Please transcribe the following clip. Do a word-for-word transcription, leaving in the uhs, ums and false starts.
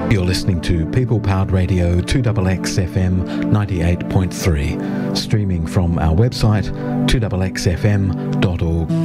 You're listening to People Powered Radio two X X F M ninety-eight point three, streaming from our website two x x f m dot org.